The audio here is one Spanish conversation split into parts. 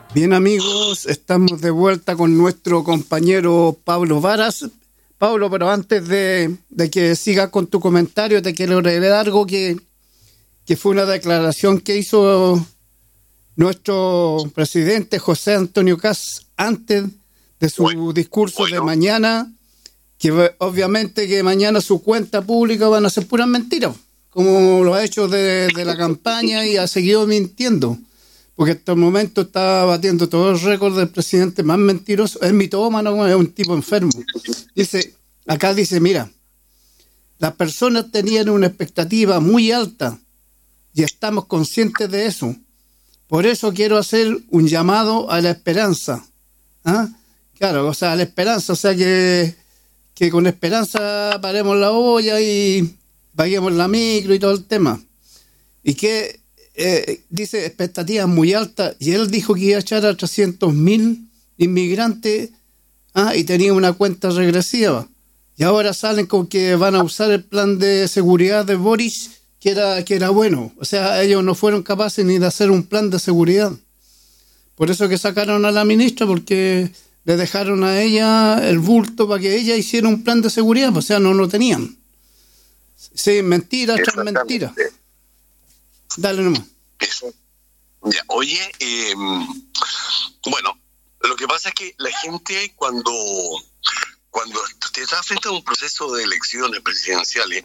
Bien, amigos, estamos de vuelta con nuestro compañero Pablo Varas. Pablo, pero antes de que sigas con tu comentario, te quiero revelar algo que fue una declaración que hizo nuestro presidente José Antonio Kast antes de su discurso de mañana, que obviamente que mañana su cuenta pública van a ser puras mentiras, como lo ha hecho de la campaña y ha seguido mintiendo. Porque hasta el momento está batiendo todos los récords del presidente más mentiroso. Es mitómano, es un tipo enfermo. Acá dice, mira, las personas tenían una expectativa muy alta y estamos conscientes de eso. Por eso quiero hacer un llamado a la esperanza. ¿Ah? Claro, o sea, a la esperanza, o sea que con esperanza paremos la olla y paguemos la micro y todo el tema. Y que dice expectativas muy altas, y él dijo que iba a echar a 300.000 inmigrantes y tenía una cuenta regresiva, y ahora salen con que van a usar el plan de seguridad de Boris, que era bueno. O sea, ellos no fueron capaces ni de hacer un plan de seguridad. Por eso que sacaron a la ministra, porque le dejaron a ella el bulto para que ella hiciera un plan de seguridad. O sea, no lo tenían. Sí, mentira tras mentira. Dale nomás. Eso. Ya, oye, bueno, lo que pasa es que la gente cuando te está frente a un proceso de elecciones presidenciales,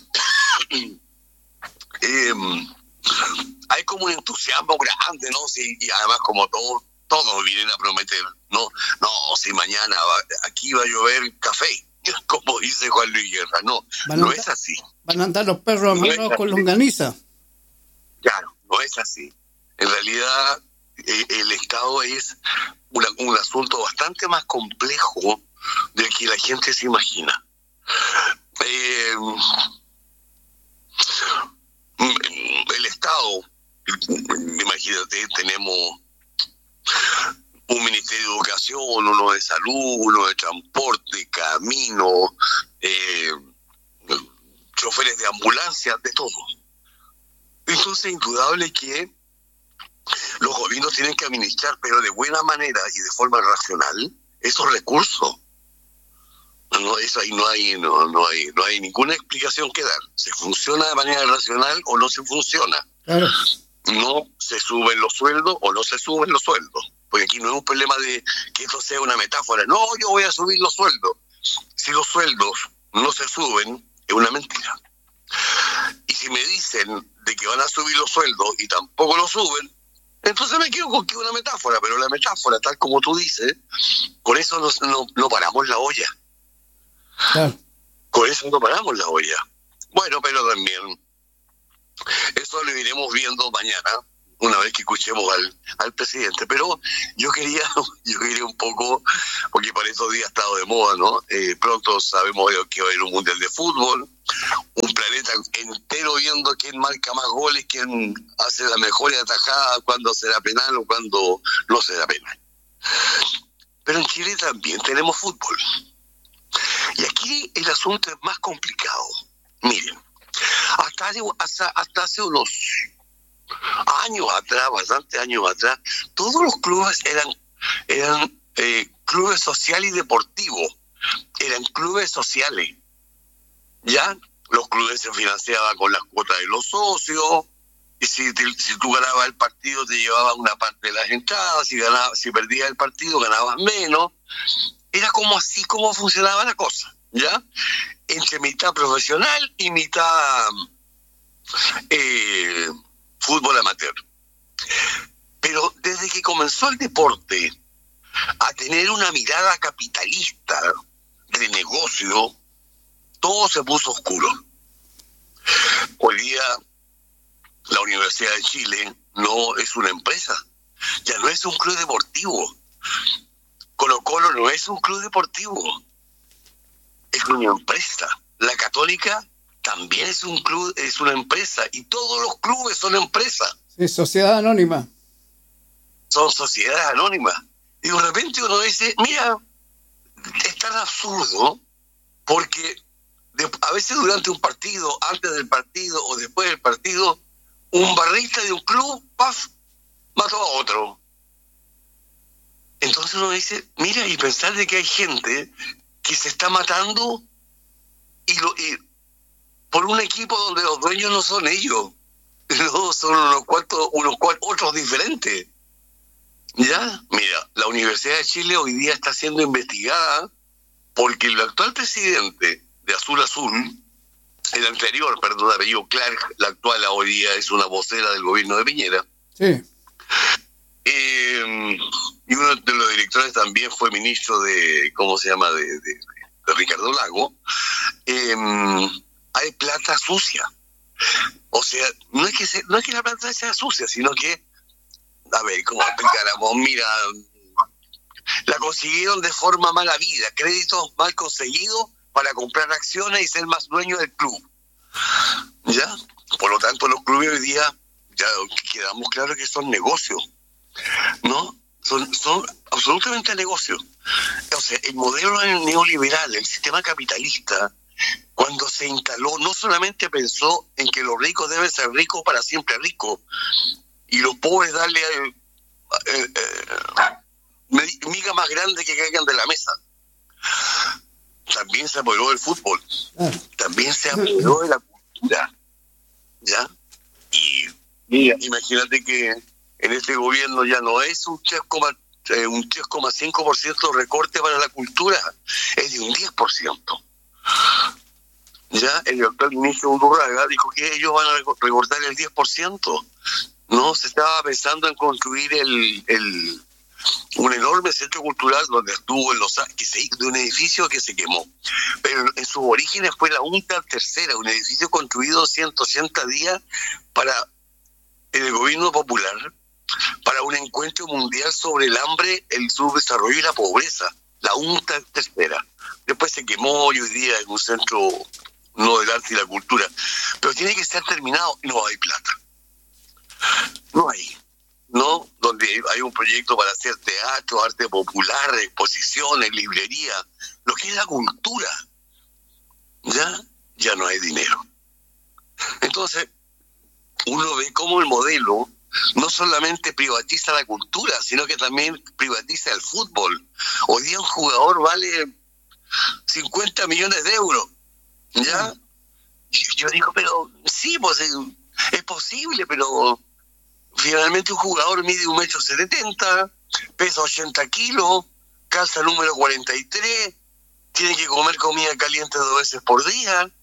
hay como un entusiasmo grande, ¿no? Sí, y además como todos vienen a prometer, no, si mañana aquí va a llover café, como dice Juan Luis Guerra, no es así. Van a andar los perros amarrados con longaniza. Claro, no es así. En realidad, el Estado es un asunto bastante más complejo del que la gente se imagina. El Estado, imagínate, tenemos un Ministerio de Educación, uno de Salud, uno de Transporte, Camino, choferes de ambulancia, de todo. Entonces es indudable que los gobiernos tienen que administrar, pero de buena manera y de forma racional, esos recursos. No, eso ahí no hay ninguna explicación que dar. ¿Se funciona de manera racional o no se funciona? Claro. No se suben los sueldos o no se suben los sueldos. Porque aquí no es un problema de que esto sea una metáfora. No, yo voy a subir los sueldos. Si los sueldos no se suben, es una mentira. Y si me dicen de que van a subir los sueldos y tampoco lo suben, entonces me quedo con que es una metáfora. Pero la metáfora, tal como tú dices, con eso no paramos la olla. Claro. Con eso no paramos la olla. Bueno, pero también eso lo iremos viendo mañana, una vez que escuchemos al presidente. Pero yo quería un poco, porque para estos días ha estado de moda, ¿no? Pronto sabemos que va a haber un mundial de fútbol, un planeta entero viendo quién marca más goles, quién hace la mejor atajada, cuándo será penal o cuándo no será penal. Pero en Chile también tenemos fútbol. Y aquí el asunto es más complicado. Miren, hasta hace unos años atrás, bastantes años atrás, todos los clubes eran clubes sociales y deportivos. Eran clubes sociales. ¿Ya? Los clubes se financiaban con las cuotas de los socios, y si tú ganabas el partido te llevaban una parte de las entradas, si perdías el partido ganabas menos. Era como así como funcionaba la cosa, ¿ya? Entre mitad profesional y mitad fútbol amateur. Pero desde que comenzó el deporte a tener una mirada capitalista de negocio, todo se puso oscuro. Hoy día la Universidad de Chile no es una empresa, ya no es un club deportivo. Colo-Colo no es un club deportivo, es una empresa. La Católica también es un club, es una empresa, y todos los clubes son empresas. Sí, sociedad anónima. Son sociedades anónimas. Y de repente uno dice, mira, es tan absurdo, porque a veces durante un partido, antes del partido o después del partido, un barrista de un club, ¡paf!, mató a otro. Entonces uno dice, mira, y pensar de que hay gente que se está matando y por un equipo donde los dueños no son ellos, no son unos cuantos otros diferentes. ¿Ya? Mira, la Universidad de Chile hoy día está siendo investigada porque el actual presidente de Azul Azul, el anterior, perdón, apellido Clark, la actual hoy día es una vocera del gobierno de Piñera. Sí. Y uno de los directores también fue ministro de, ¿cómo se llama?, de Ricardo Lago. Hay plata sucia. O sea, no es que la plata sea sucia, sino que, a ver, ¿cómo explicáramos? Mira, la consiguieron de forma mala vida, créditos mal conseguidos para comprar acciones y ser más dueño del club. ¿Ya? Por lo tanto, los clubes hoy día, ya quedamos claros que son negocios, ¿no? Son absolutamente negocios. O sea, el modelo neoliberal, el sistema capitalista, cuando se instaló, no solamente pensó en que los ricos deben ser ricos para siempre ricos y los pobres darle miga más grande que caigan de la mesa. También se apoderó del fútbol, también se apoderó de la cultura, ¿ya? Y mira, imagínate que en este gobierno ya no es un 3,5% recorte para la cultura, es de un 10%. Ya el doctor ministro Undurraga dijo que ellos van a recortar el 10%. No, se estaba pensando en construir un enorme centro cultural donde estuvo de un edificio que se quemó. Pero en sus orígenes fue la UNTA tercera, un edificio construido 180 días en el gobierno popular para un encuentro mundial sobre el hambre, el subdesarrollo y la pobreza. La UNTA tercera. Después se quemó y hoy día es un centro no del arte y la cultura. Pero tiene que estar terminado y no hay plata. No hay. ¿No? Donde hay un proyecto para hacer teatro, arte popular, exposiciones, librería, lo que es la cultura. Ya no hay dinero. Entonces, uno ve cómo el modelo no solamente privatiza la cultura, sino que también privatiza el fútbol. Hoy día un jugador vale 50 millones de euros. ¿Ya? Y yo digo, pero sí, pues es posible, pero finalmente un jugador mide 1,70 m, pesa 80 kilos, calza número 43, tiene que comer comida caliente 2 veces por día.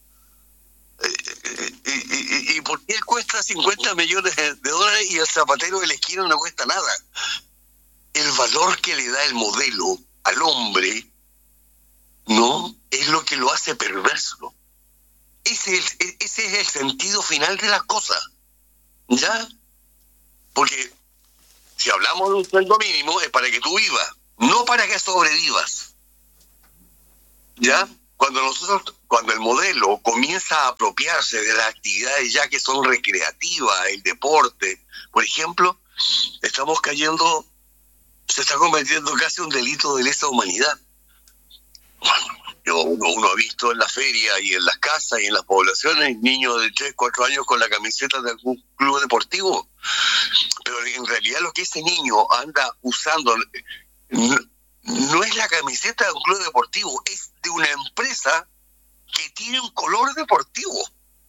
¿Y por qué cuesta 50 millones de dólares y el zapatero de la esquina no cuesta nada? El valor que le da el modelo al hombre, ¿no?, es lo que lo hace perverso. Ese es el sentido final de las cosas, ¿ya? Porque si hablamos de un sueldo mínimo es para que tú vivas, no para que sobrevivas, ¿ya? Cuando el modelo comienza a apropiarse de las actividades ya que son recreativas, el deporte, por ejemplo, se está convirtiendo casi un delito de lesa humanidad. Uno ha visto en la feria y en las casas y en las poblaciones niños de 3, 4 años con la camiseta de algún club deportivo, pero en realidad lo que ese niño anda usando no es la camiseta de un club deportivo, es de una empresa que tiene un color deportivo.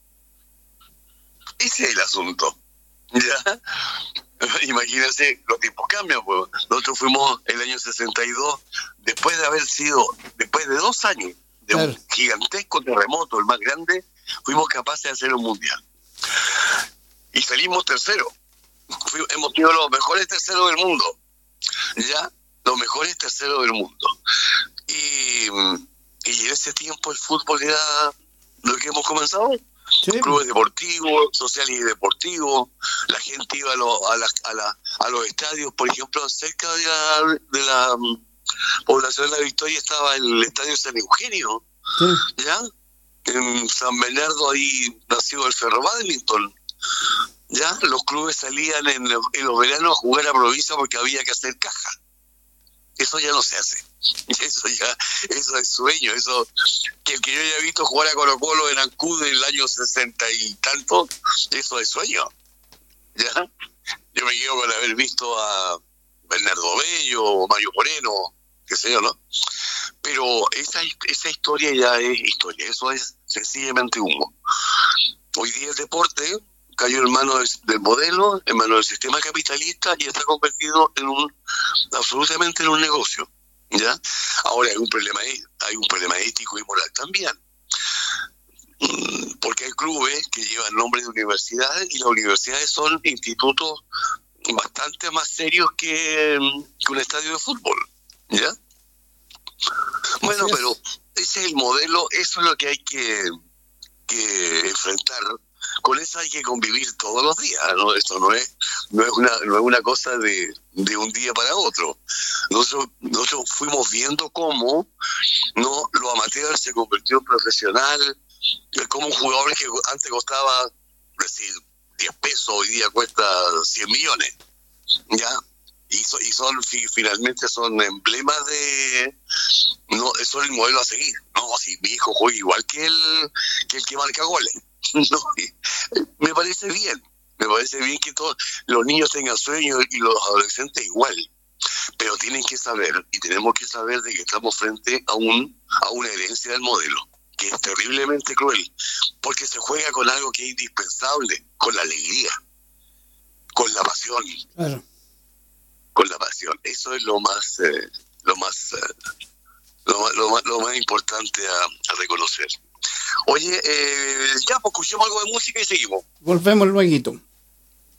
Ese es el asunto, ¿ya? Imagínense, los tiempos cambian, pues. Nosotros fuimos el año 62, después de 2 años de un gigantesco terremoto, el más grande, fuimos capaces de hacer un mundial. Y salimos terceros. Hemos tenido los mejores terceros del mundo. ¿Ya? Los mejores terceros del mundo. Y en ese tiempo el fútbol era lo que hemos comenzado. Sí. Clubes deportivos, sociales y deportivos, la gente iba a los estadios, por ejemplo, cerca de la población de La Victoria estaba el estadio San Eugenio, sí. ¿Ya? En San Bernardo ahí nació el Ferro Badminton, ¿ya? Los clubes salían en los veranos a jugar a provincia porque había que hacer caja. Eso ya no se hace. Eso es sueño. Eso que el que yo haya visto jugar a Colo-Colo en Ancud en el año 60 y tanto, eso es sueño. ¿Ya? Yo me quedo con haber visto Bernardo Bello, Mario Moreno, qué sé yo, ¿no? Pero esa historia ya es historia, eso es sencillamente humo. Hoy día el deporte cayó en manos del modelo, en manos del sistema capitalista y está convertido absolutamente en un negocio, ¿ya? Ahora hay un problema ético y moral también, porque hay clubes que llevan nombre de universidades y las universidades son institutos bastante más serios que un estadio de fútbol, ¿ya? Bueno, pero ese es el modelo, eso es lo que hay que enfrentar. Con eso hay que convivir todos los días, ¿no? Esto no es una cosa de un día para otro. Nosotros fuimos viendo cómo lo amateur se convirtió en profesional, como un jugador que antes costaba, decir, 10 pesos, hoy día cuesta 100 millones, ¿ya? Y finalmente son emblemas son el modelo a seguir. No, si mi hijo juega igual que el que marca goles. No, me parece bien que todos los niños tengan sueños y los adolescentes igual, pero tienen que saber y tenemos que saber de que estamos frente a una herencia del modelo que es terriblemente cruel, porque se juega con algo que es indispensable, con la alegría, con la pasión. Claro. Con la pasión, eso es lo más importante a reconocer. Oye, ya, pues escuchemos algo de música y seguimos. Volvemos luego.